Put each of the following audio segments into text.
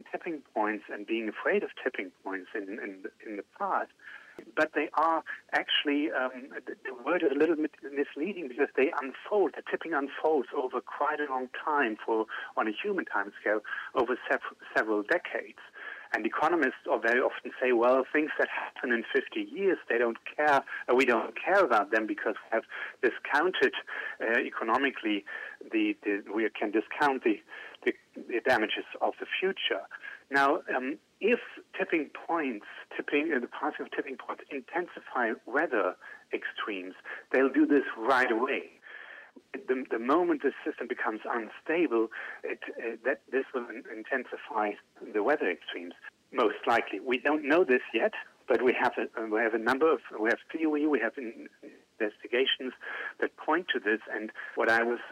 tipping points and being afraid of tipping points in the past. But they are actually, the word is a little bit misleading because they unfold, the tipping unfolds over quite a long time on a human time scale, over several decades. And economists very often say, well, things that happen in 50 years, we don't care about them because we have discounted economically, we can discount the damages of the future. Now, if the passing of tipping points intensify weather extremes, they'll do this right away. The moment the system becomes unstable, this will intensify the weather extremes, most likely. We don't know this yet, but we have theory, we have investigations that point to this. And what I was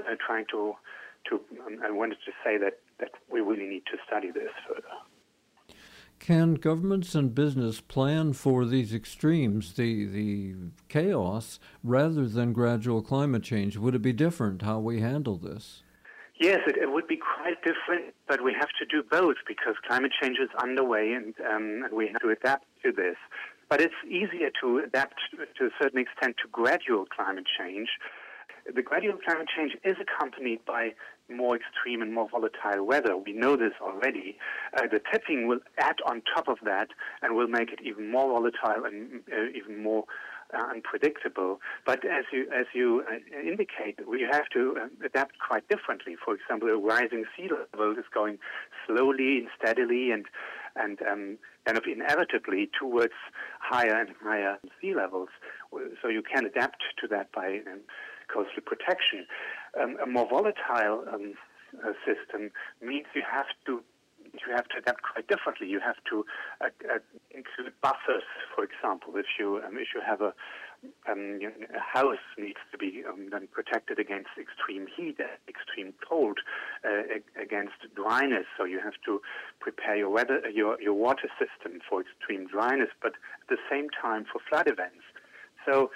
I wanted to say that we really need to study this further. Can governments and business plan for these extremes, the chaos, rather than gradual climate change? Would it be different how we handle this? Yes, it would be quite different, but we have to do both because climate change is underway and we have to adapt to this. But it's easier to adapt to a certain extent to gradual climate change. The gradual climate change is accompanied by more extreme and more volatile weather. We know this already. The tipping will add on top of that and will make it even more volatile and even more unpredictable. But as you indicate, we have to adapt quite differently. For example, a rising sea level is going slowly and steadily and kind of inevitably towards higher and higher sea levels. So you can adapt to that by coastal protection. A more volatile system means you have to adapt quite differently. You have to include buffers, for example. If you have a house needs to be then protected against extreme heat, extreme cold, against dryness. So you have to prepare your water system for extreme dryness, but at the same time for flood events. So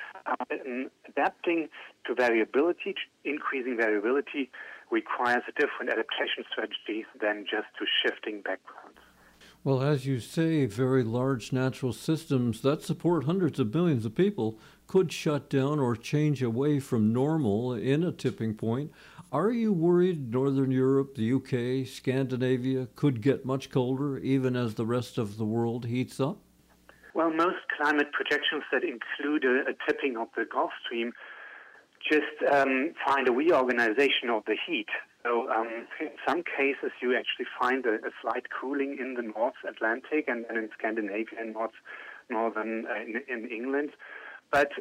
adapting to variability, increasing variability, requires a different adaptation strategy than just to shifting backgrounds. Well, as you say, very large natural systems that support hundreds of millions of people could shut down or change away from normal in a tipping point. Are you worried Northern Europe, the UK, Scandinavia could get much colder even as the rest of the world heats up? Well, most climate projections that include a tipping of the Gulf Stream just find a reorganization of the heat. So in some cases, you actually find a slight cooling in the North Atlantic and then in Scandinavia and northern in England. But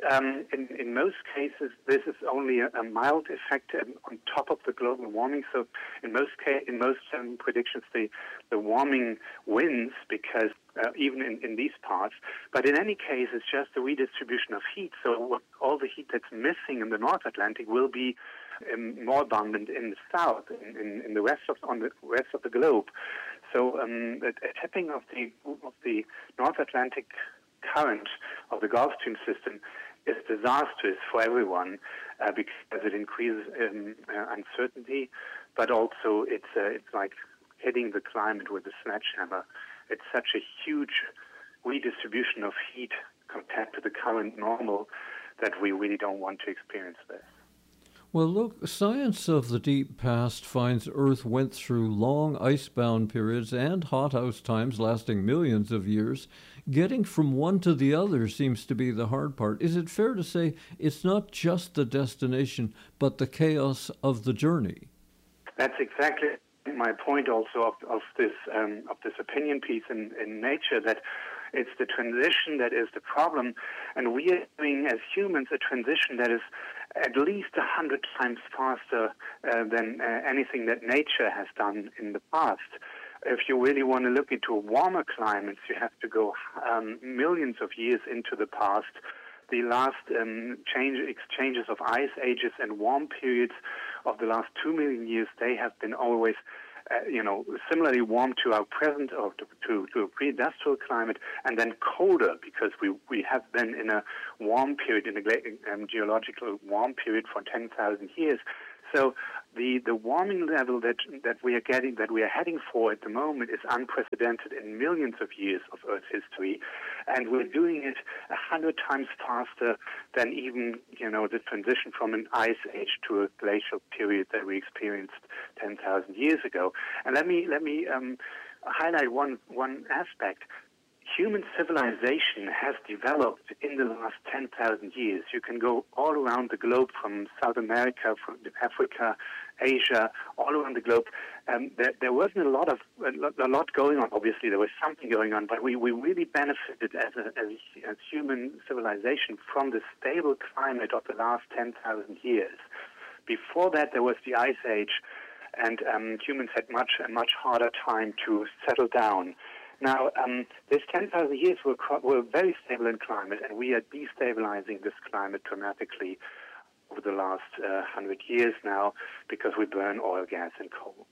in most cases, this is only a mild effect on top of the global warming. So in most predictions, the warming wins because even in these parts. But in any case, it's just a redistribution of heat. So all the heat that's missing in the North Atlantic will be more abundant in the south, in the rest of the globe. So a tipping of the North Atlantic current of the Gulf Stream system is disastrous for everyone because it increases uncertainty, but also it's like hitting the climate with a sledgehammer. It's such a huge redistribution of heat compared to the current normal that we really don't want to experience this. Well, look, science of the deep past finds Earth went through long icebound periods and hothouse times lasting millions of years. Getting from one to the other seems to be the hard part. Is it fair to say it's not just the destination, but the chaos of the journey? That's exactly my point also of this opinion piece in Nature, that it's the transition that is the problem, and we are doing as humans a transition that is at least 100 times faster than anything that nature has done in the past. If you really want to look into warmer climates, you have to go millions of years into the past. The last exchanges of ice ages and warm periods of the last 2 million years, they have been always similarly warm to our present or to a pre-industrial climate, and then colder because we have been in a warm period, in a geological warm period for 10,000 years. So the warming level that we are getting, that we are heading for at the moment, is unprecedented in millions of years of Earth's history, and we're doing it 100 times faster than even the transition from an ice age to a glacial period that we experienced 10,000 years ago. And let me highlight one aspect. Human civilization has developed in the last 10,000 years. You can go all around the globe, from South America, from Africa, Asia, all around the globe. There wasn't a lot going on. Obviously, there was something going on, but we really benefited as human civilization from the stable climate of the last 10,000 years. Before that, there was the Ice Age, and humans had a much harder time to settle down. Now, this 10,000 years were very stable in climate, and we are destabilizing this climate dramatically over the last 100 years now because we burn oil, gas, and coal.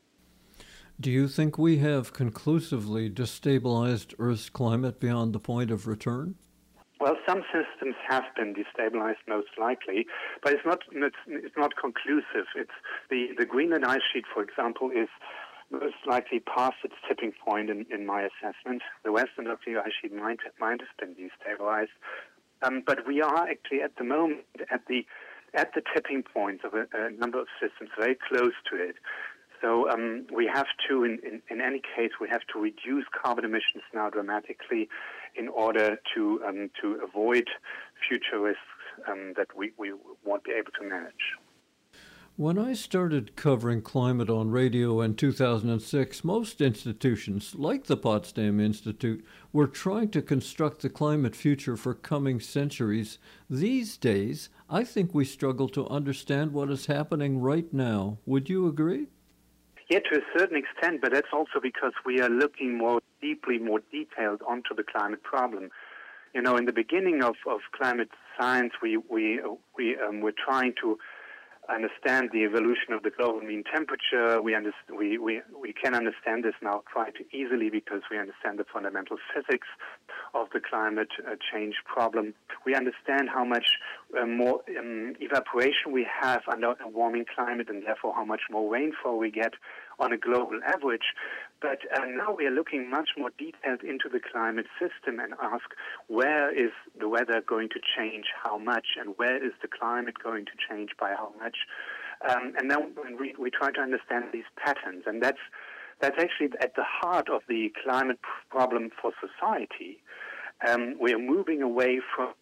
Do you think we have conclusively destabilized Earth's climate beyond the point of return? Well, some systems have been destabilized, most likely, but it's not conclusive. It's the Greenland ice sheet, for example, is most likely past its tipping point in my assessment. The western Arctic ice sheet might have been destabilized, but we are actually at the moment at the tipping point of a number of systems, very close to it. So we have to, in any case, we have to reduce carbon emissions now dramatically in order to avoid future risks that we won't be able to manage. When I started covering climate on radio in 2006, most institutions, like the Potsdam Institute, were trying to construct the climate future for coming centuries. These days, I think we struggle to understand what is happening right now. Would you agree? Yeah, to a certain extent, but that's also because we are looking more deeply, more detailed onto the climate problem. In the beginning of climate science, we were trying to understand the evolution of the global mean temperature. We can understand this now quite easily because we understand the fundamental physics of the climate change problem. We understand how much more evaporation we have under a warming climate, and therefore how much more rainfall we get on a global average. But now we are looking much more detailed into the climate system and ask, where is the weather going to change how much, and where is the climate going to change by how much? And then we try to understand these patterns, and that's actually at the heart of the climate problem for society. We are moving away from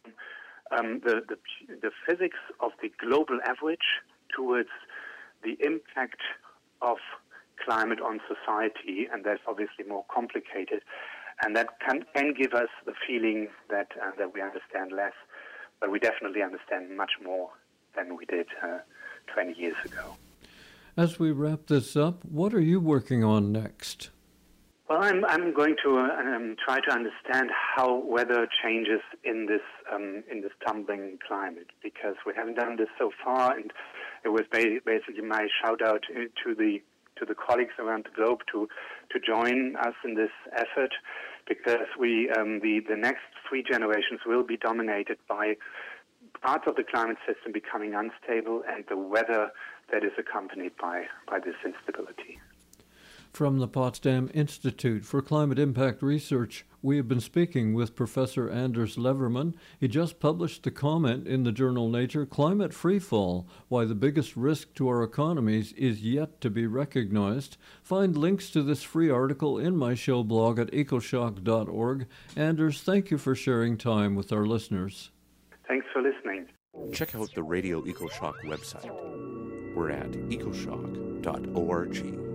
the physics of the global average towards the impact of climate on society, and that's obviously more complicated, and that can give us the feeling that we understand less, but we definitely understand much more than we did 20 years ago. As we wrap this up, what are you working on next? Well, I'm going to try to understand how weather changes in this tumbling climate, because we haven't done this so far, and it was basically my shout out to the colleagues around the globe to join us in this effort, because the next 3 generations will be dominated by parts of the climate system becoming unstable and the weather that is accompanied by this instability. From the Potsdam Institute for Climate Impact Research, we have been speaking with Professor Anders Levermann. He just published the comment in the journal Nature, Climate Freefall, Why the Biggest Risk to Our Economies is Yet to be Recognized. Find links to this free article in my show blog at ecoshock.org. Anders, thank you for sharing time with our listeners. Thanks for listening. Check out the Radio EcoShock website. We're at ecoshock.org.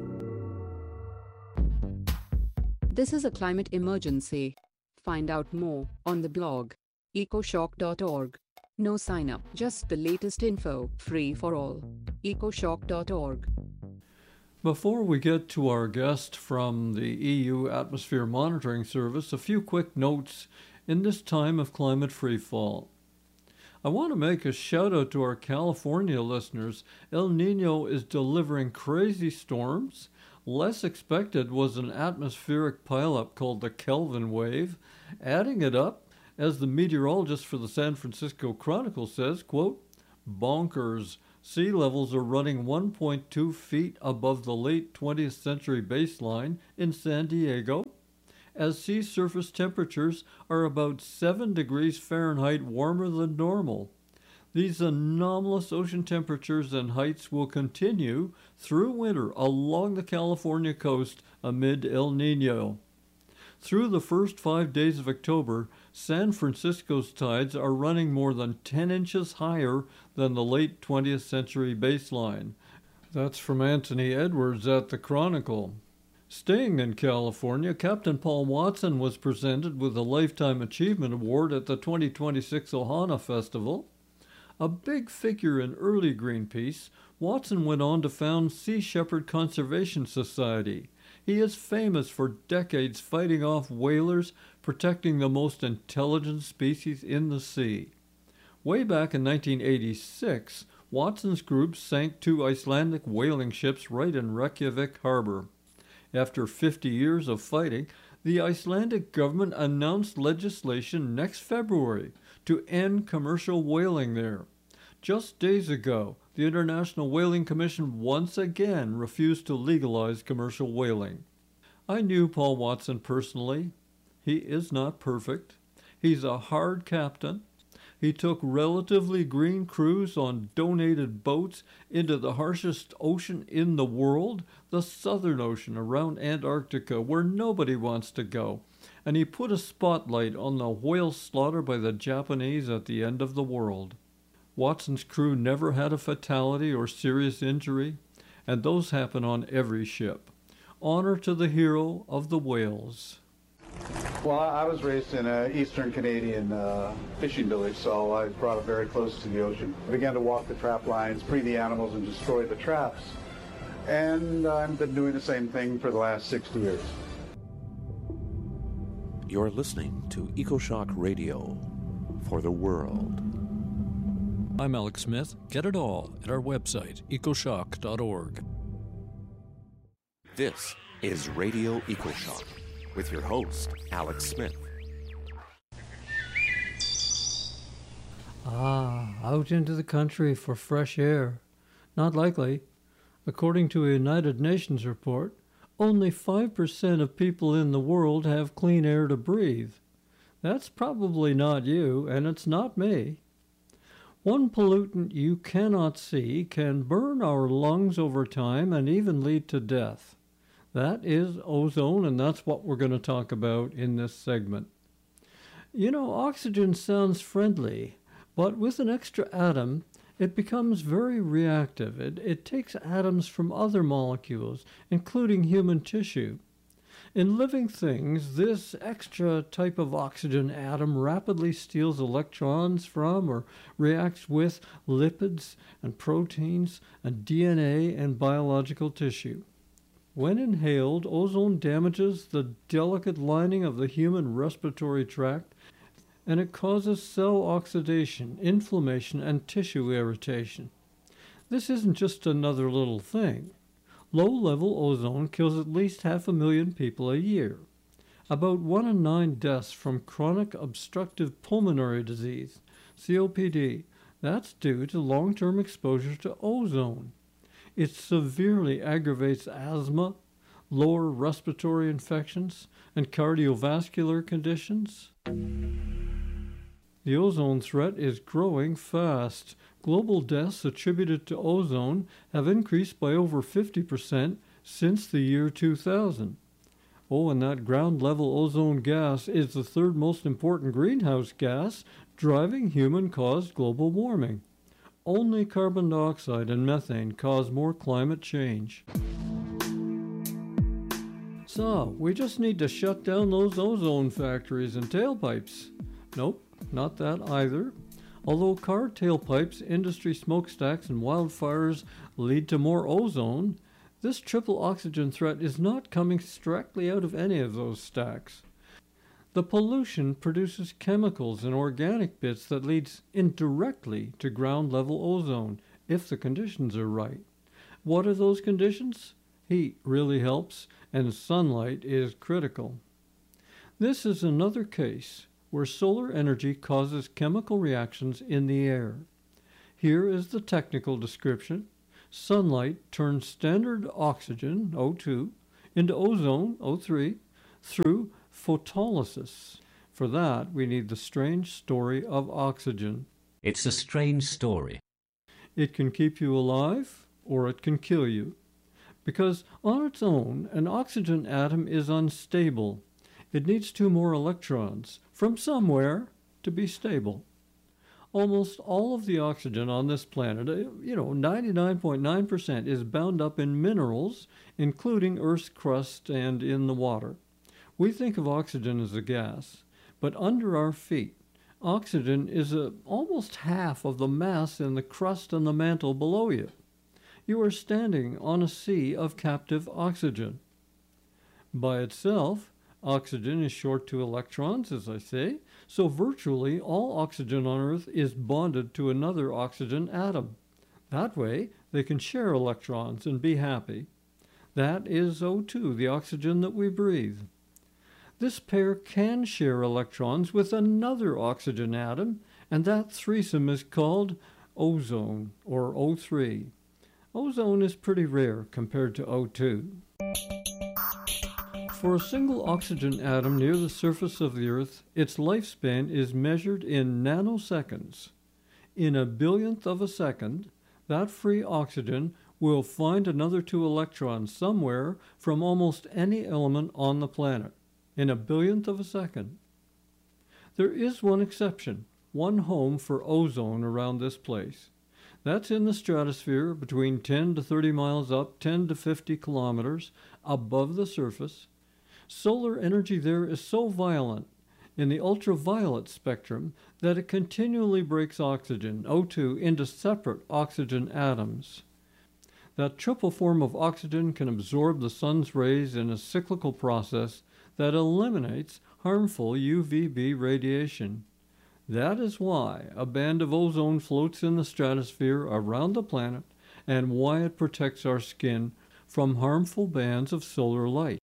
This is a climate emergency. Find out more on the blog ecoshock.org. No sign up, just the latest info, free for all. ecoshock.org. Before we get to our guest from the EU Atmosphere Monitoring Service, a few quick notes in this time of climate freefall. I want to make a shout out to our California listeners. El Nino is delivering crazy storms. Less expected was an atmospheric pileup called the Kelvin wave. Adding it up, as the meteorologist for the San Francisco Chronicle says, quote, bonkers. Sea levels are running 1.2 feet above the late 20th century baseline in San Diego, as sea surface temperatures are about 7 degrees Fahrenheit warmer than normal. These anomalous ocean temperatures and heights will continue through winter along the California coast amid El Nino. Through the first 5 days of October, San Francisco's tides are running more than 10 inches higher than the late 20th century baseline. That's from Anthony Edwards at the Chronicle. Staying in California, Captain Paul Watson was presented with a Lifetime Achievement Award at the 2026 Ohana Festival. A big figure in early Greenpeace, Watson went on to found Sea Shepherd Conservation Society. He is famous for decades fighting off whalers, protecting the most intelligent species in the sea. Way back in 1986, Watson's group sank 2 Icelandic whaling ships right in Reykjavik harbor. After 50 years of fighting, the Icelandic government announced legislation next February to end commercial whaling there. Just days ago, the International Whaling Commission once again refused to legalize commercial whaling. I knew Paul Watson personally. He is not perfect. He's a hard captain. He took relatively green crews on donated boats into the harshest ocean in the world, the Southern Ocean around Antarctica, where nobody wants to go. And he put a spotlight on the whale slaughter by the Japanese at the end of the world. Watson's crew never had a fatality or serious injury, and those happen on every ship. Honor to the hero of the whales. Well, I was raised in an eastern Canadian fishing village, so I was brought up very close to the ocean. I began to walk the trap lines, free the animals, and destroy the traps. And I've been doing the same thing for the last 60 years. You're listening to EcoShock Radio for the world. I'm Alex Smith. Get it all at our website, ecoshock.org. This is Radio EcoShock with your host, Alex Smith. Out into the country for fresh air. Not likely. According to a United Nations report, only 5% of people in the world have clean air to breathe. That's probably not you, and it's not me. One pollutant you cannot see can burn our lungs over time and even lead to death. That is ozone, and that's what we're going to talk about in this segment. You know, oxygen sounds friendly, but with an extra atom, it becomes very reactive. It takes atoms from other molecules, including human tissue. In living things, this extra type of oxygen atom rapidly steals electrons from or reacts with lipids and proteins and DNA and biological tissue. When inhaled, ozone damages the delicate lining of the human respiratory tract, and it causes cell oxidation, inflammation, and tissue irritation. This isn't just another little thing. Low-level ozone kills at least 500,000 people a year. About 1 in 9 deaths from chronic obstructive pulmonary disease, COPD. That's due to long-term exposure to ozone. It severely aggravates asthma, lower respiratory infections, and cardiovascular conditions. The ozone threat is growing fast. Global deaths attributed to ozone have increased by over 50% since the year 2000. Oh, and that ground-level ozone gas is the third most important greenhouse gas driving human-caused global warming. Only carbon dioxide and methane cause more climate change. So, we just need to shut down those ozone factories and tailpipes. Nope, not that either. Although car tailpipes, industry smokestacks, and wildfires lead to more ozone, this triple oxygen threat is not coming directly out of any of those stacks. The pollution produces chemicals and organic bits that leads indirectly to ground-level ozone, if the conditions are right. What are those conditions? Heat really helps, and sunlight is critical. This is another case where solar energy causes chemical reactions in the air. Here is the technical description. Sunlight turns standard oxygen, O2, into ozone, O3, through photolysis. For that, we need the strange story of oxygen. It's a strange story. It can keep you alive, or it can kill you. Because on its own, an oxygen atom is unstable. It needs 2 more electrons from somewhere to be stable. Almost all of the oxygen on this planet, 99.9%, is bound up in minerals, including Earth's crust and in the water. We think of oxygen as a gas, but under our feet, oxygen is almost half of the mass in the crust and the mantle below you. You are standing on a sea of captive oxygen. By itself, oxygen is short 2 electrons, as I say, so virtually all oxygen on Earth is bonded to another oxygen atom. That way, they can share electrons and be happy. That is O2, the oxygen that we breathe. This pair can share electrons with another oxygen atom, and that threesome is called ozone, or O3. Ozone is pretty rare compared to O2. For a single oxygen atom near the surface of the Earth, its lifespan is measured in nanoseconds. In a billionth of a second, that free oxygen will find another 2 electrons somewhere from almost any element on the planet. In a billionth of a second. There is one exception, one home for ozone around this place. That's in the stratosphere between 10 to 30 miles up, 10 to 50 kilometers above the surface. Solar energy there is so violent in the ultraviolet spectrum that it continually breaks oxygen, O2, into separate oxygen atoms. That triple form of oxygen can absorb the sun's rays in a cyclical process that eliminates harmful UVB radiation. That is why a band of ozone floats in the stratosphere around the planet and why it protects our skin from harmful bands of solar light.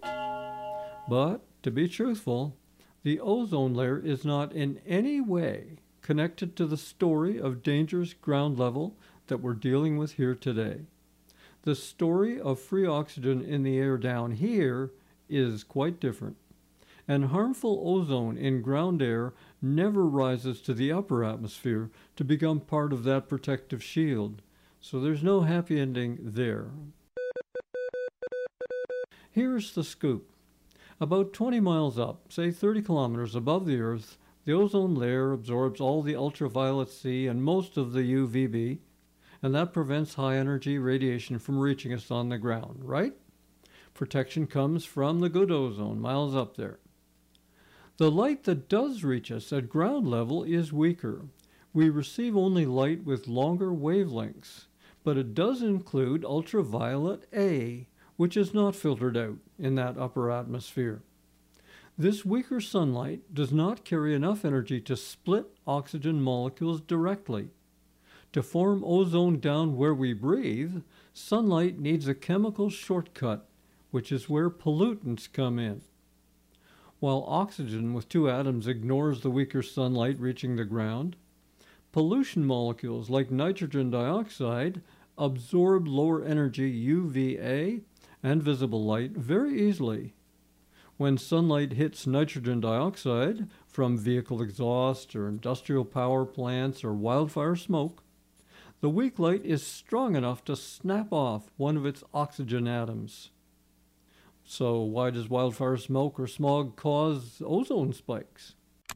But, to be truthful, the ozone layer is not in any way connected to the story of dangerous ground level that we're dealing with here today. The story of free oxygen in the air down here is quite different, and harmful ozone in ground air never rises to the upper atmosphere to become part of that protective shield, so there's no happy ending there. Here's the scoop. About 20 miles up, say 30 kilometers above the Earth, the ozone layer absorbs all the ultraviolet C and most of the UVB, and that prevents high-energy radiation from reaching us on the ground, right? Protection comes from the good ozone miles up there. The light that does reach us at ground level is weaker. We receive only light with longer wavelengths, but it does include ultraviolet A, which is not filtered out in that upper atmosphere. This weaker sunlight does not carry enough energy to split oxygen molecules directly. To form ozone down where we breathe, sunlight needs a chemical shortcut, which is where pollutants come in. While oxygen with 2 atoms ignores the weaker sunlight reaching the ground, pollution molecules like nitrogen dioxide absorb lower energy UVA and visible light very easily. When sunlight hits nitrogen dioxide from vehicle exhaust or industrial power plants or wildfire smoke, the weak light is strong enough to snap off one of its oxygen atoms. So why does wildfire smoke or smog cause ozone spikes?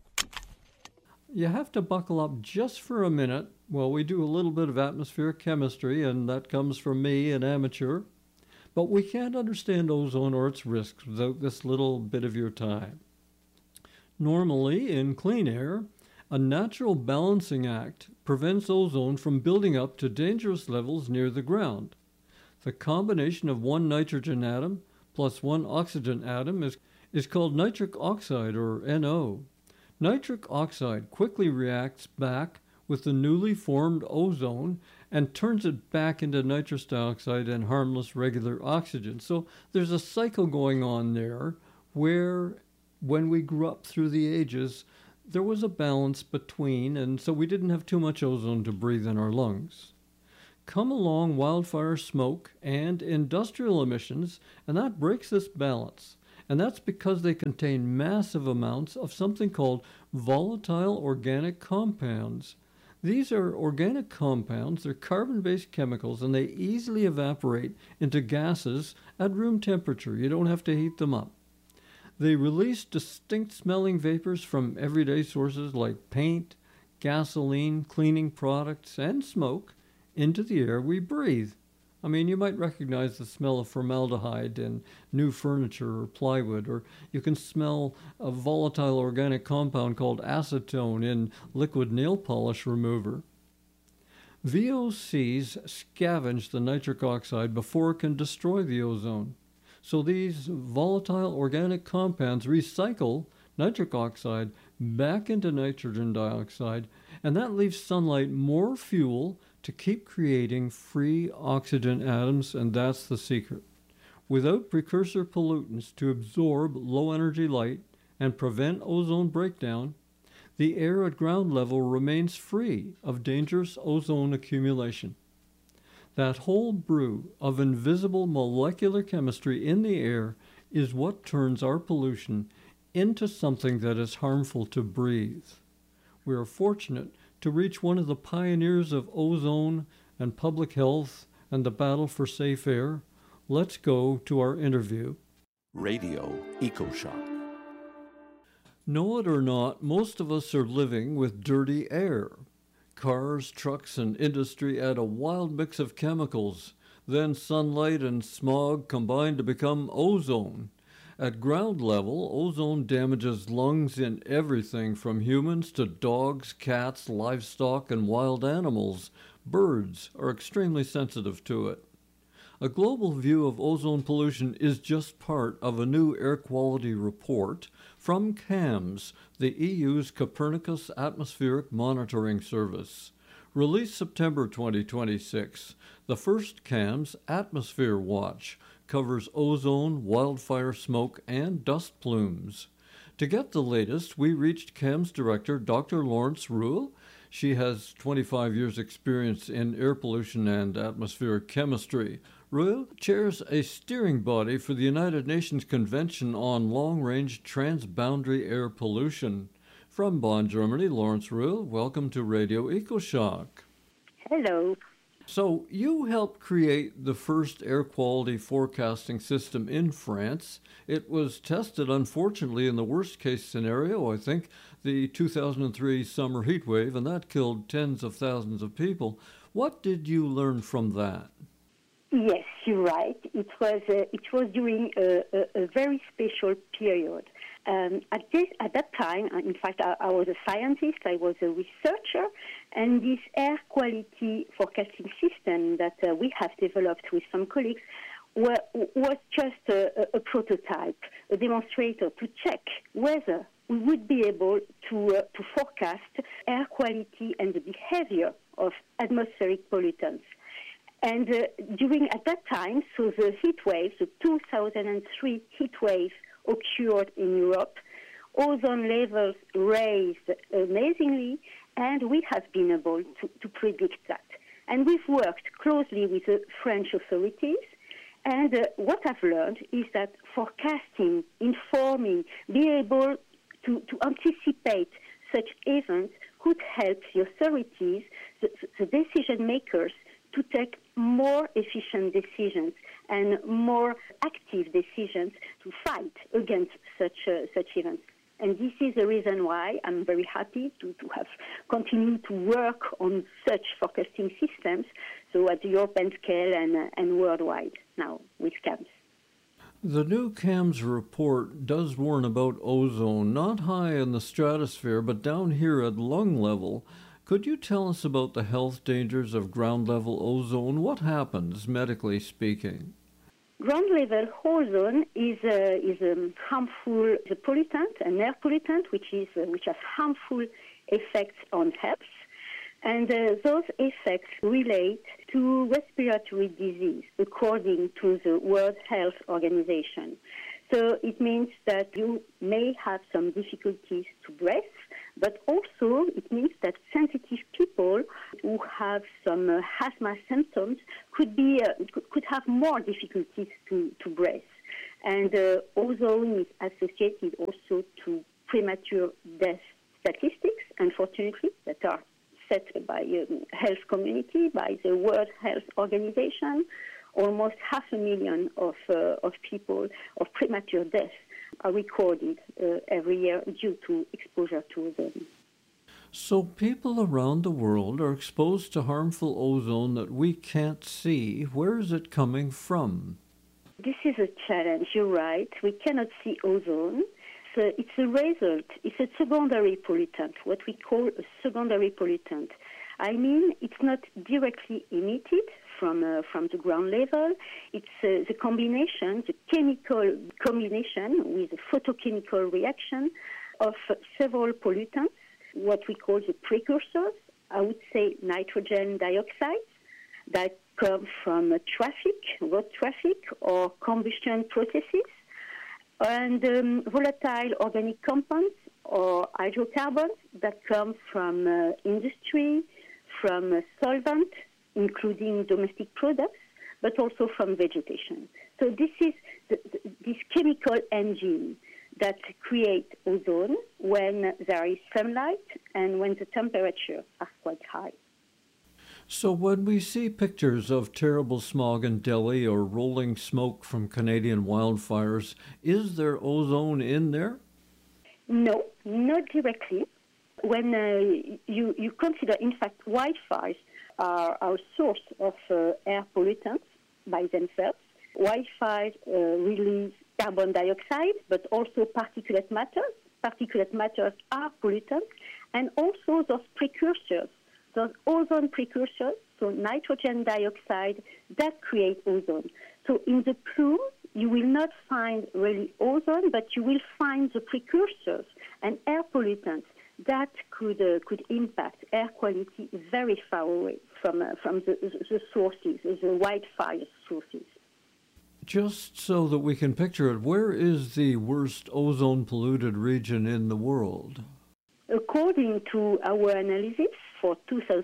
You have to buckle up just for a minute while we do a little bit of atmospheric chemistry, and that comes from me, an amateur. But we can't understand ozone or its risks without this little bit of your time. Normally, in clean air, a natural balancing act prevents ozone from building up to dangerous levels near the ground. The combination of 1 nitrogen atom plus 1 oxygen atom is called nitric oxide, or NO. Nitric oxide quickly reacts back with the newly formed ozone and turns it back into nitrous dioxide and harmless regular oxygen. So there's a cycle going on there where, when we grew up through the ages, there was a balance between, and so we didn't have too much ozone to breathe in our lungs. Come along wildfire smoke and industrial emissions, and that breaks this balance. And that's because they contain massive amounts of something called volatile organic compounds. These are organic compounds, they're carbon-based chemicals, and they easily evaporate into gases at room temperature. You don't have to heat them up. They release distinct smelling vapors from everyday sources like paint, gasoline, cleaning products, and smoke into the air we breathe. I mean, you might recognize the smell of formaldehyde in new furniture or plywood, or you can smell a volatile organic compound called acetone in liquid nail polish remover. VOCs scavenge the nitric oxide before it can destroy the ozone. So these volatile organic compounds recycle nitric oxide back into nitrogen dioxide, and that leaves sunlight more fuel to keep creating free oxygen atoms, and that's the secret. Without precursor pollutants to absorb low-energy light and prevent ozone breakdown, the air at ground level remains free of dangerous ozone accumulation. That whole brew of invisible molecular chemistry in the air is what turns our pollution into something that is harmful to breathe. We are fortunate to reach one of the pioneers of ozone and public health and the battle for safe air. Let's go to our interview. Radio EcoShock. Know it or not, most of us are living with dirty air. Cars, trucks, and industry add a wild mix of chemicals. Then sunlight and smog combine to become ozone. At ground level, ozone damages lungs in everything from humans to dogs, cats, livestock, and wild animals. Birds are extremely sensitive to it. A global view of ozone pollution is just part of a new air quality report from CAMS, the EU's Copernicus Atmospheric Monitoring Service. Released September 2026, the first CAMS Atmosphere Watch covers ozone, wildfire smoke, and dust plumes. To get the latest, we reached CAMS director Dr. Laurence Ruel. She has 25 years' experience in air pollution and atmospheric chemistry. Ruel chairs a steering body for the United Nations Convention on Long-Range Transboundary Air Pollution. From Bonn, Germany, Laurence Ruel, welcome to Radio EcoShock. Hello. So you helped create the first air quality forecasting system in France. It was tested, unfortunately, in the worst-case scenario, I think, the 2003 summer heat wave, and that killed tens of thousands of people. What did you learn from that? Yes, you're right. It was during a very special period. At that time, in fact, I was a scientist, I was a researcher, and this air quality forecasting system that we have developed with some colleagues was just a prototype, a demonstrator to check whether we would be able to forecast air quality and the behavior of atmospheric pollutants. And at that time, so the heat wave, the 2003 heat wave occurred in Europe. Ozone levels raised amazingly, and we have been able to predict that. And we've worked closely with the French authorities, and what I've learned is that forecasting, informing, be able to anticipate such events could help the authorities, the decision makers, to take more efficient decisions and more active decisions to fight against such events. And this is the reason why I'm very happy to have continued to work on such forecasting systems, so at the European scale and worldwide now with CAMS. The new CAMS report does warn about ozone, not high in the stratosphere, but down here at lung level. Could you tell us about the health dangers of ground-level ozone? What happens, medically speaking? Ground-level ozone is a harmful pollutant, an air pollutant, which has harmful effects on health. And those effects relate to respiratory disease, according to the World Health Organization. So it means that you may have some difficulties to breathe, But also, it means that sensitive people who have some asthma symptoms could have more difficulties to breathe. And ozone is associated also to premature death statistics, unfortunately, that are set by health community, by the World Health Organization. Almost 500,000 of people of premature death are recorded every year due to exposure to ozone. So people around the world are exposed to harmful ozone that we can't see. Where is it coming from? This is a challenge, you're right. We cannot see ozone. So it's a result, it's a secondary pollutant, what we call a secondary pollutant. I mean, it's not directly emitted from the ground level. It's the combination, the chemical combination with a photochemical reaction of several pollutants, what we call the precursors. I would say nitrogen dioxide that come from road traffic or combustion processes, and volatile organic compounds or hydrocarbons that come from industry, from solvent, including domestic products, but also from vegetation. So this is this chemical engine that creates ozone when there is sunlight and when the temperatures are quite high. So when we see pictures of terrible smog in Delhi or rolling smoke from Canadian wildfires, is there ozone in there? No, not directly. When you consider, in fact, wildfires are a source of air pollutants by themselves. Wildfires release carbon dioxide, but also particulate matter. Particulate matters are pollutants, and also those precursors, those ozone precursors, so nitrogen dioxide, that create ozone. So in the plume, you will not find really ozone, but you will find the precursors and air pollutants that could impact air quality very far away from the sources, the wildfire sources. Just so that we can picture it, where is the worst ozone-polluted region in the world? According to our analysis for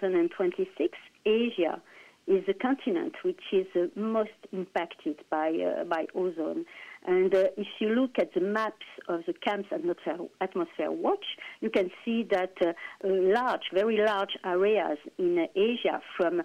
2026, Asia is the continent which is most impacted by ozone. And if you look at the maps of the CAMS Atmosphere Watch, you can see that very large areas in Asia,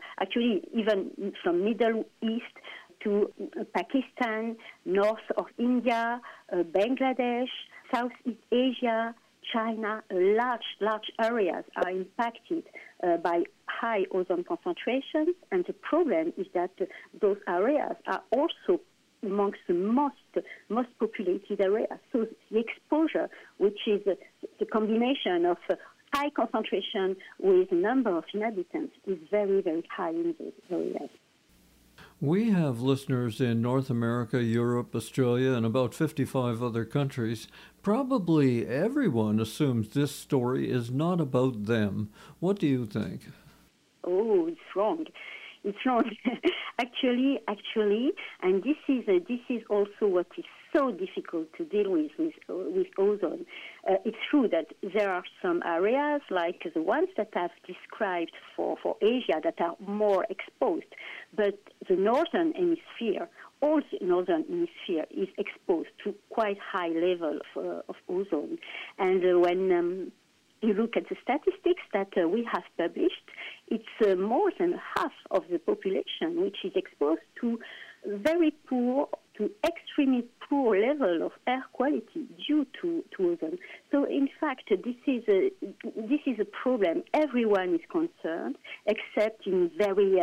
even from Middle East to Pakistan, north of India, Bangladesh, Southeast Asia, China, large areas are impacted by high ozone concentrations, and the problem is that those areas are also amongst the most populated areas. So the exposure, which is the combination of high concentration with number of inhabitants, is very, very high in those areas. We have listeners in North America, Europe, Australia, and about 55 other countries. Probably everyone assumes this story is not about them. What do you think? Oh, it's wrong. It's wrong. Actually, and this is also what is so difficult to deal with ozone. It's true that there are some areas like the ones that I've described for Asia that are more exposed, but the northern hemisphere, all the northern hemisphere is exposed to quite high level of ozone. And when you look at the statistics that we have published, it's more than half of the population which is exposed to very poor, to extremely poor level of air quality due to ozone. So in fact, this is a problem. Everyone is concerned, except in very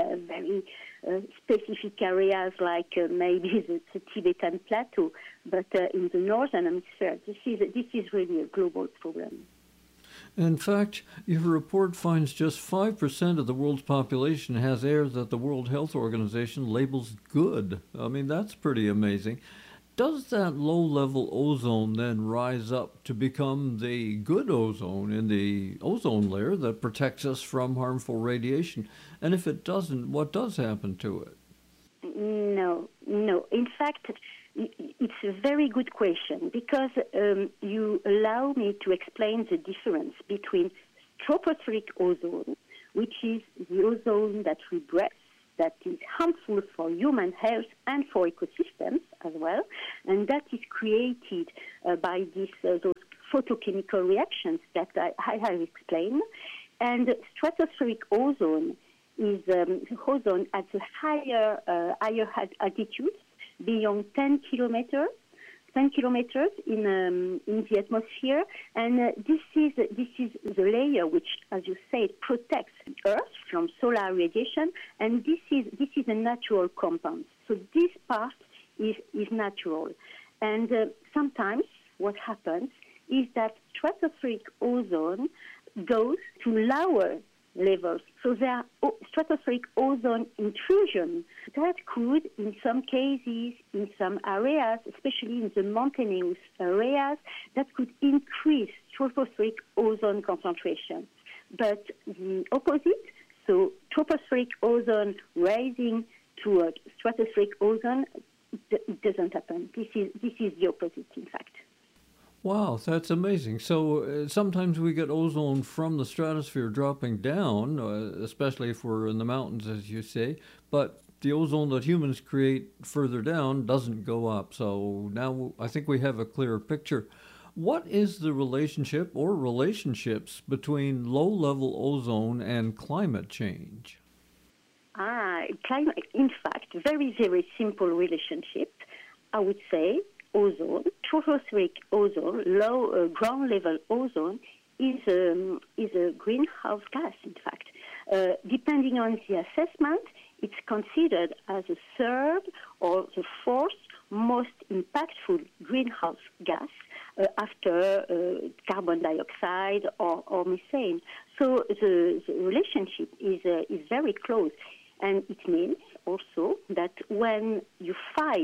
specific areas like maybe the Tibetan Plateau. But in the northern hemisphere, this is really a global problem. In fact, your report finds just 5% of the world's population has air that the World Health Organization labels good. I mean, that's pretty amazing. Does that low-level ozone then rise up to become the good ozone in the ozone layer that protects us from harmful radiation? And if it doesn't, what does happen to it? No. In fact, It's a very good question because you allow me to explain the difference between tropospheric ozone, which is the ozone that we breathe, that is harmful for human health and for ecosystems as well, and that is created by those photochemical reactions that I have explained. And stratospheric ozone is ozone at a higher altitude, beyond 10 kilometers in the atmosphere, and this is the layer which, as you said, protects Earth from solar radiation, and this is a natural compound. So this part is natural, and sometimes what happens is that stratospheric ozone goes to lower levels. So there are stratospheric ozone intrusion that could, in some cases, in some areas, especially in the mountainous areas, that could increase tropospheric ozone concentration. But the opposite, so tropospheric ozone rising to stratospheric ozone, it doesn't happen. This is the opposite, in fact. Wow, that's amazing. So sometimes we get ozone from the stratosphere dropping down, especially if we're in the mountains, as you say, but the ozone that humans create further down doesn't go up. So now I think we have a clearer picture. What is the relationship or relationships between low-level ozone and climate change? Climate, in fact, very, very simple relationship, I would say. Ozone, tropospheric ozone, low ground-level ozone, is a greenhouse gas, in fact. Depending on the assessment, it's considered as the third or the fourth most impactful greenhouse gas after carbon dioxide or methane. So the relationship is very close. And it means also that when you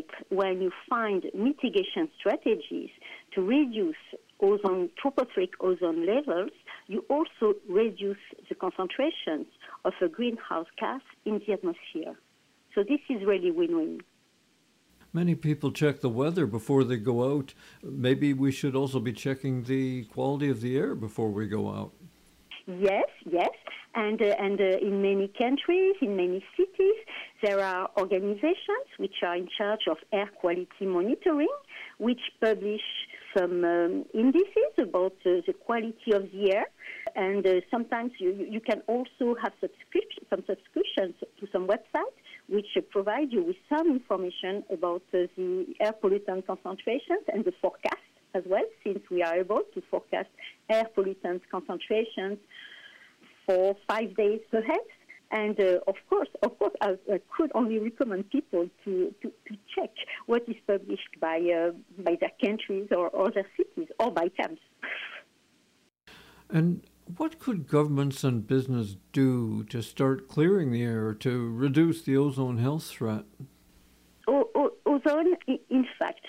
find mitigation strategies to reduce tropospheric ozone levels, you also reduce the concentrations of a greenhouse gas in the atmosphere. So this is really win-win. Many people check the weather before they go out. Maybe we should also be checking the quality of the air before we go out. Yes. And in many countries, in many cities, there are organizations which are in charge of air quality monitoring, which publish some indices about the quality of the air. And sometimes you can also have some subscriptions to some websites which provide you with some information about the air pollutant concentrations and the forecast as well, since we are able to forecast air pollutant concentrations for 5 days ahead. And of course, I could only recommend people to check what is published by their countries or other cities or by camps. And what could governments and business do to start clearing the air to reduce the ozone health threat? Ozone, in fact,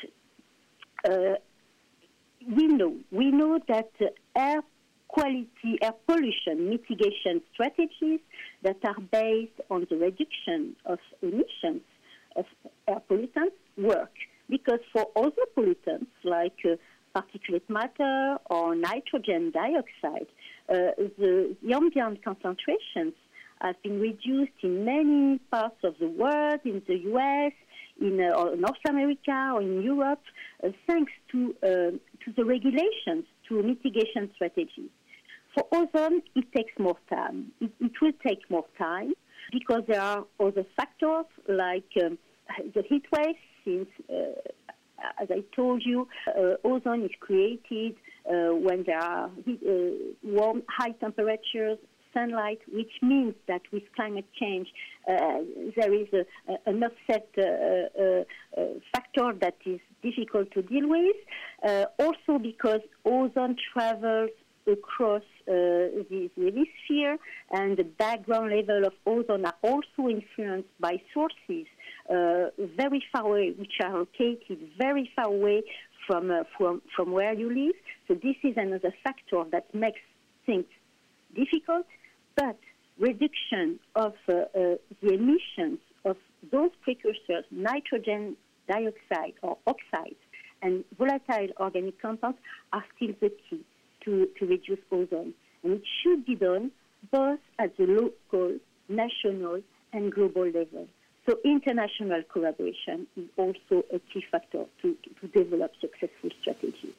we know that air quality, air pollution mitigation strategies that are based on the reduction of emissions of air pollutants work. Because for other pollutants like particulate matter or nitrogen dioxide, the ambient concentrations have been reduced in many parts of the world, in the US, in North America or in Europe, thanks to the regulations, to mitigation strategies. For ozone, it takes more time. It will take more time because there are other factors like the heat wave, since, as I told you, ozone is created when there are warm, high temperatures, sunlight, which means that with climate change, there is an offset factor that is difficult to deal with. Also because ozone travels across the hemisphere, and the background level of ozone are also influenced by sources very far away, which are located very far away from where you live. So this is another factor that makes things difficult, but reduction of the emissions of those precursors, nitrogen dioxide or oxides and volatile organic compounds are still the key to reduce ozone. And it should be done both at the local, national, and global level. So international collaboration is also a key factor to develop successful strategies.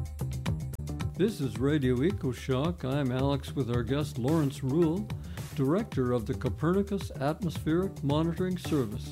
This is Radio EcoShock. I'm Alex with our guest Lawrence Ruhl, Director of the Copernicus Atmospheric Monitoring Service.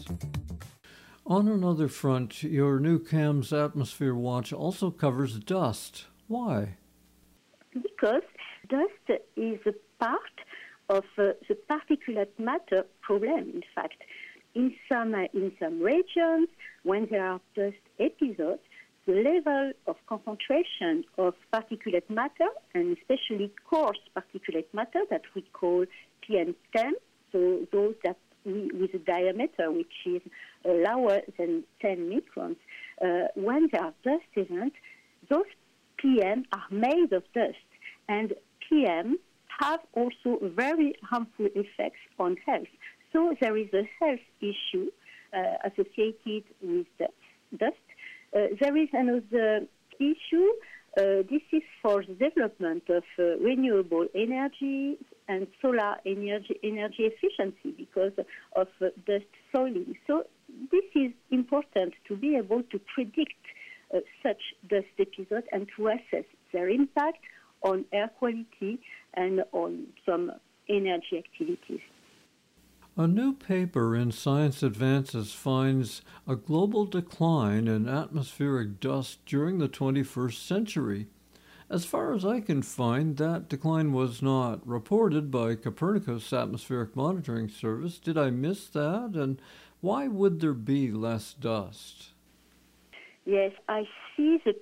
On another front, your new CAMS Atmosphere Watch also covers dust. Why? Because dust is a part of the particulate matter problem, in fact. In some regions, when there are dust episodes, the level of concentration of particulate matter, and especially coarse particulate matter that we call PM10, so those that with a diameter which is lower than 10 microns, when there are dust events, those PM are made of dust, and PM have also very harmful effects on health. So there is a health issue associated with dust. There is another issue. This is for the development of renewable energy and solar energy efficiency because of dust soiling. So this is important to be able to predict such dust episodes and to assess their impact on air quality and on some energy activities. A new paper in Science Advances finds a global decline in atmospheric dust during the 21st century. As far as I can find, that decline was not reported by Copernicus Atmospheric Monitoring Service. Did I miss that? And why would there be less dust? Yes, I see the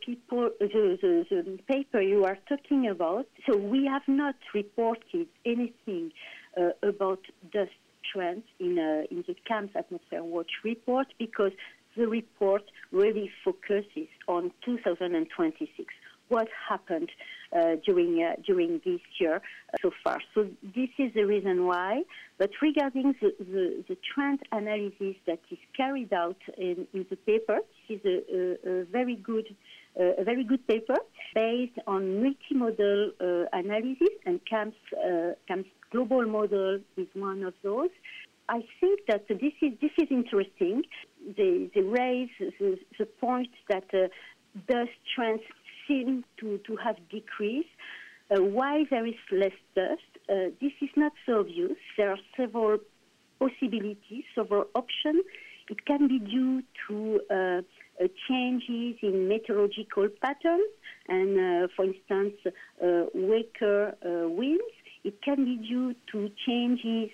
paper you are talking about. So we have not reported anything about dust trends in the CAMS Atmosphere Watch report because the report really focuses on 2026, what happened during this year so far. So this is the reason why. But regarding the trend analysis that is carried out in the paper, this is a very good paper based on multimodal analysis, and CAMS global model is one of those. I think that this is interesting. They raise the point that dust trends seem to have decreased. Why there is less dust? This is not so obvious. There are several possibilities, several options. It can be due to changes in meteorological patterns and, for instance, weaker winds. It can be due to changes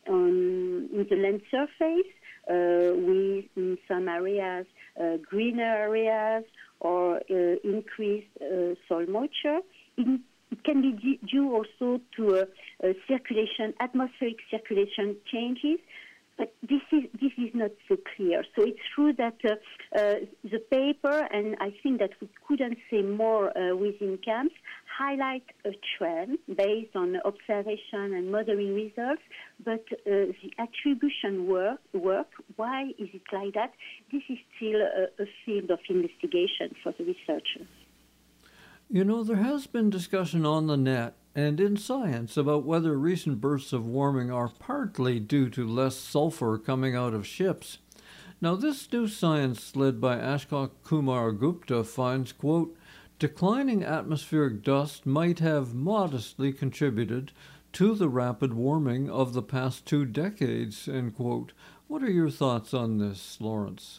in the land surface, with in some areas greener areas or increased soil moisture. It can be due also to atmospheric circulation changes. But this is not so clear. So it's true that the paper, and I think that we couldn't say more within CAMS, highlight a trend based on observation and modeling results. But the attribution work, why is it like that? This is still a field of investigation for the researchers. You know, there has been discussion on the net and in science about whether recent bursts of warming are partly due to less sulfur coming out of ships. Now, this new science led by Ashok Kumar Gupta finds, quote, declining atmospheric dust might have modestly contributed to the rapid warming of the past 2 decades, end quote. What are your thoughts on this, Lawrence?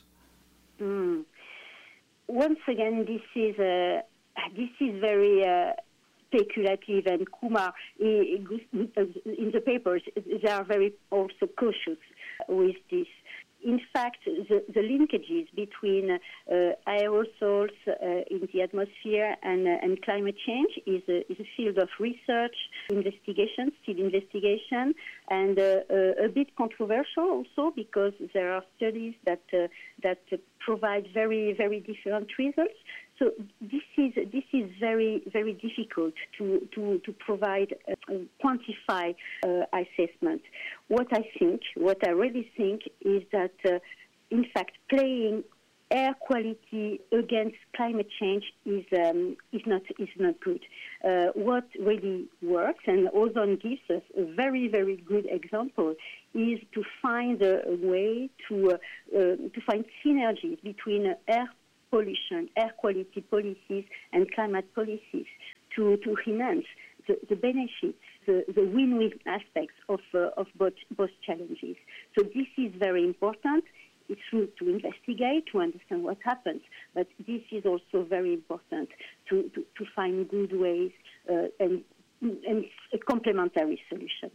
Once again, this is very speculative, and Kumar, in the papers, they are very also cautious with this. In fact, the linkages between aerosols in the atmosphere and climate change is a field of research, investigation, and a bit controversial also because there are studies that provide very, very different results. So this is very, very difficult to provide quantify assessment. What I really think is that in fact playing air quality against climate change is not good. What really works, and ozone gives us a very, very good example, is to find a way to find synergies between air pollution, air quality policies, and climate policies to enhance the benefits, the win-win aspects of both challenges. So this is very important. It's true to investigate, to understand what happens, but this is also very important to find good ways and complementary solutions.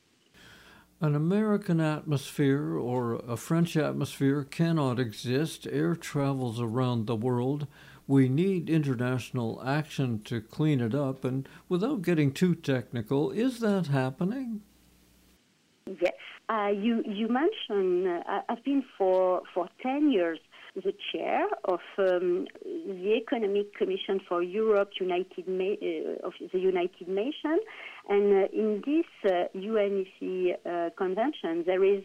An American atmosphere or a French atmosphere cannot exist. Air travels around the world. We need international action to clean it up. And without getting too technical, is that happening? Yes. You mentioned I've been for 10 years the chair of the Economic Commission for Europe of the United Nations, and in this UNEC convention there is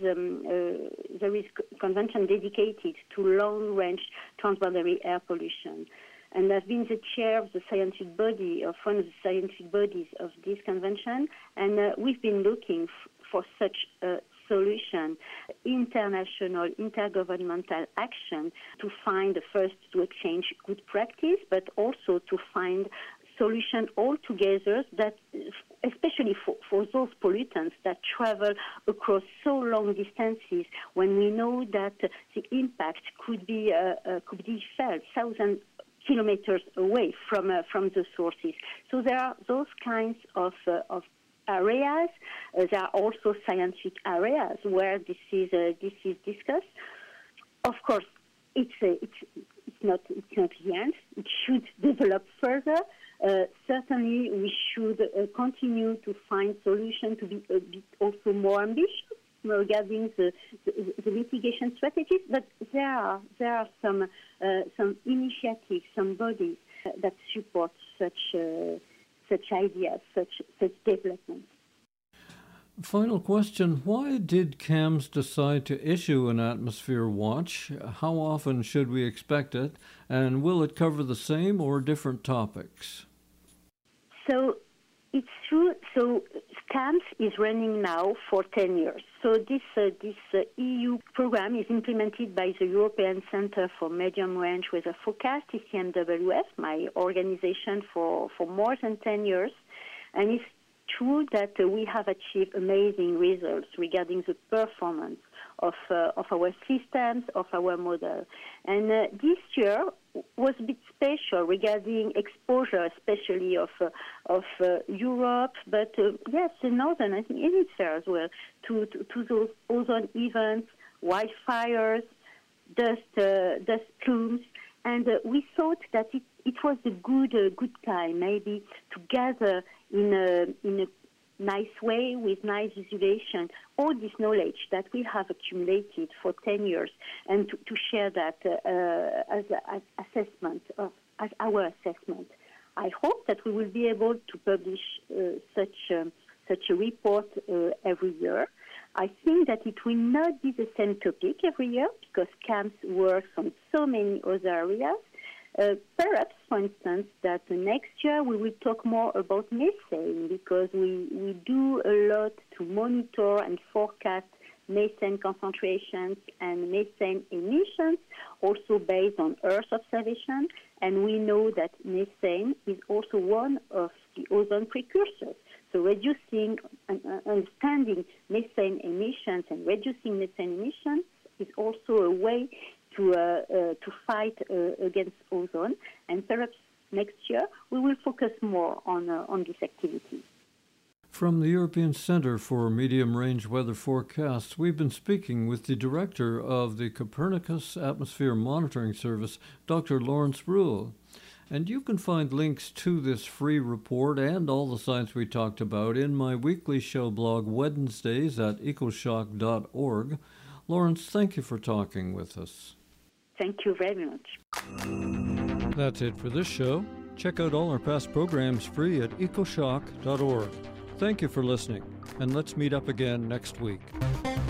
convention dedicated to long-range transboundary air pollution. And I've been the chair of the scientific body, of one of the scientific bodies of this convention, and we've been looking for such a solution, international, intergovernmental action to find, first, to exchange good practice, but also to find solution altogether that, especially for those pollutants that travel across so long distances, when we know that the impact could be felt thousands kilometers away from the sources. So there are those kinds of areas. There are also scientific areas where this is discussed. Of course, it's not the end. It should develop further. Certainly, we should continue to find solutions to be a bit also more ambitious regarding the mitigation strategies. But there are some initiatives, some bodies that support such ideas, such developments. Final question. Why did CAMS decide to issue an atmosphere watch? How often should we expect it? And will it cover the same or different topics? So it's true. So CAMS is running now for 10 years. So this EU program is implemented by the European Centre for Medium Range Weather Forecast, ECMWF, my organization, for more than 10 years. And it's true that we have achieved amazing results regarding the performance of our systems, of our model. And this year was a bit special regarding exposure, especially of Europe, but yes, the northern hemisphere as well, to those ozone events, wildfires, dust plumes. And we thought that it was a good time, maybe, to gather in a nice way, with nice visualization, all this knowledge that we have accumulated for 10 years, and to share that as our assessment. I hope that we will be able to publish such a report every year. I think that it will not be the same topic every year, because CAMS works on so many other areas. Perhaps, for instance, that next year we will talk more about methane, because we do a lot to monitor and forecast methane concentrations and methane emissions, also based on Earth observation. And we know that methane is also one of the ozone precursors. So reducing and understanding methane emissions and reducing methane emissions is also a way to fight against ozone, and perhaps next year we will focus more on this activity. From the European Centre for Medium-Range Weather Forecasts, we've been speaking with the director of the Copernicus Atmosphere Monitoring Service, Dr. Lawrence Bruhl. And you can find links to this free report and all the science we talked about in my weekly show blog Wednesdays at ecoshock.org. Lawrence, thank you for talking with us. Thank you very much. That's it for this show. Check out all our past programs free at ecoshock.org. Thank you for listening, and let's meet up again next week.